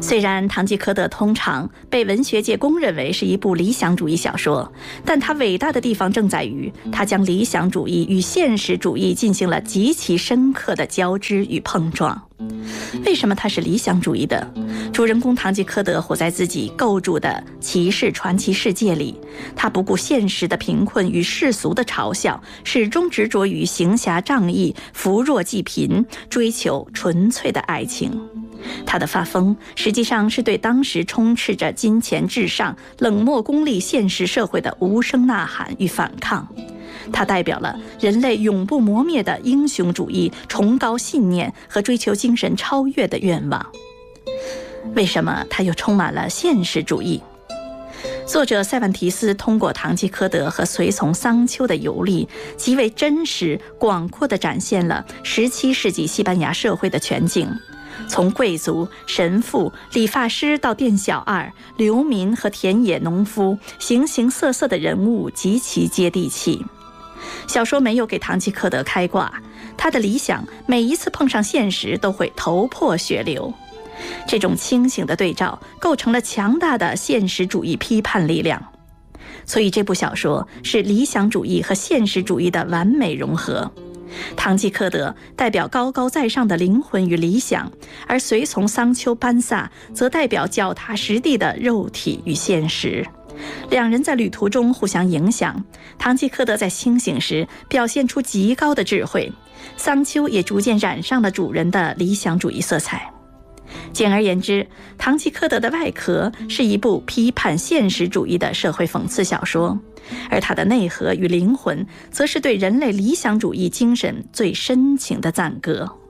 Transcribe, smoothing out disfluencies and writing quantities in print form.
虽然《堂吉诃德》通常被文学界公认为是一部理想主义小说，但它伟大的地方正在于，它将理想主义与现实主义进行了极其深刻的交织与碰撞。为什么它是理想主义的？主人公堂吉诃德活在自己构筑的骑士传奇世界里，他不顾现实的贫困与世俗的嘲笑，始终执着于行侠仗义、扶弱济贫，追求纯粹的爱情。他的发疯实际上是对当时充斥着金钱至上、冷漠功利现实社会的无声呐喊与反抗。它代表了人类永不磨灭的英雄主义、崇高信念和追求精神超越的愿望。为什么它又充满了现实主义？作者塞万提斯通过堂吉诃德和随从桑丘的游历，极为真实、广阔地展现了17世纪西班牙社会的全景。从贵族、神父、理发师到店小二、流民和田野农夫，形形色色的人物极其接地气。小说没有给堂吉诃德开挂，他的理想每一次碰上现实都会头破血流。这种清醒的对照构成了强大的现实主义批判力量。所以这部小说是理想主义和现实主义的完美融合。堂吉诃德代表高高在上的灵魂与理想，而随从桑丘班萨则代表脚踏实地的肉体与现实。两人在旅途中互相影响，堂吉诃德在清醒时表现出极高的智慧，桑丘也逐渐染上了主人的理想主义色彩。简而言之，堂吉诃德的外壳是一部批判现实主义的社会讽刺小说，而它的内核与灵魂则是对人类理想主义精神最深情的赞歌。